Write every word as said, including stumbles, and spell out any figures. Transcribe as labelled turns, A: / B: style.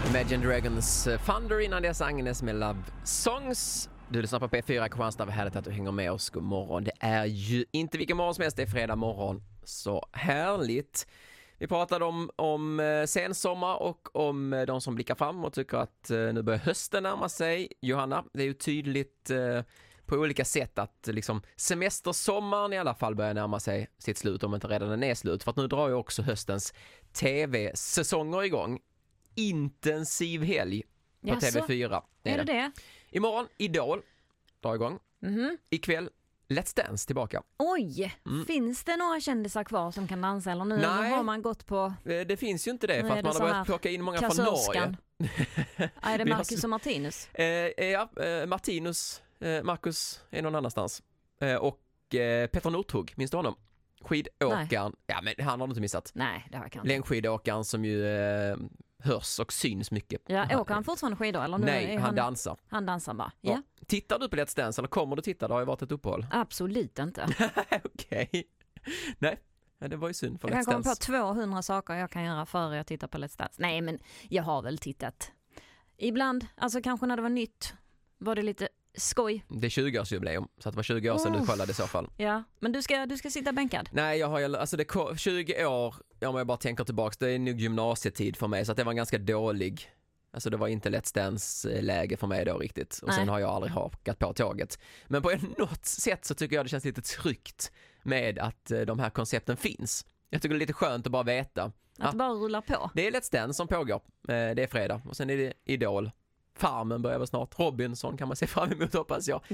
A: Imagine Dragons Thunder, innan dess Agnes med Love Songs. Du lyssnar på P fyra Kristianstad, vad härligt att du hänger med oss. God morgon. Det är ju inte vilken morgon som helst, det är fredag morgon. Så härligt. Vi pratade om, om sensommar och om de som blickar fram och tycker att nu börjar hösten närma sig. Johanna, det är ju tydligt eh, på olika sätt att liksom semestersommaren i alla fall börjar närma sig sitt slut, om inte redan den är slut. För att nu drar ju också höstens tv-säsonger igång. Intensiv helg på
B: Jaså?
A: T V fyra.
B: Är det det?
A: Imorgon Idol drar igång.
B: Mm-hmm.
A: Ikväll Let's Dance tillbaka.
B: Oj,
A: Mm.
B: finns det några kändisar kvar som kan dansa eller nu?
A: Nej.
B: Eller har man gått på...
A: Eh, Det finns ju inte det,
B: Nu
A: för
B: är
A: att
B: det
A: man
B: så
A: har
B: här
A: börjat plocka in många från
B: kassörskan.
A: Norge.
B: Är det
A: Vi har
B: Marcus
A: s-
B: och Martinus?
A: Eh, ja, eh, Martinus, eh, Marcus är någon annanstans. Eh, och eh, Petter Northug, minns du honom? Skidåkaren. Ja, men han har du inte missat.
B: Nej, det har jag kanske.
A: Längdskidåkaren som ju eh, hörs och syns mycket.
B: Ja, åker han fortfarande skidor? Eller nu
A: Nej,
B: är
A: han dansar.
B: Han dansar bara.
A: Ja.
B: Ja,
A: Tittar du på Let's Dance eller kommer du titta? Det har ju varit ett uppehåll.
B: absolut inte.
A: Okej. Nej, ja, det var ju synd för
B: Jag kan
A: Let's
B: komma
A: Dance.
B: på tvåhundra saker jag kan göra före jag tittar på Let's Dance. Nej, men jag har väl tittat. Ibland, alltså kanske när det var nytt, var det lite skoj.
A: Det är tjugo-årsjubileum, så att det var tjugo år sedan
B: Oh.
A: du kollade i så fall.
B: Ja, men du ska, du ska sitta bänkad.
A: Nej, jag har ju, alltså det ko- tjugo år, ja, om jag bara tänker tillbaks, det är nog gymnasietid för mig, så att det var en ganska dålig, alltså det var inte Let's Dance-läge för mig då riktigt. Och
B: Nej.
A: sen har jag aldrig hakat på tåget. Men på något sätt så tycker jag det känns lite tryggt med att eh, de här koncepten finns. Jag tycker det är lite skönt att bara veta.
B: Att
A: Ja.
B: det bara rullar på.
A: Det är Let's Dance som pågår, eh, det är fredag. Och sen är det Idol. Farmen börjar väl snart. Robinson kan man se fram emot, hoppas jag.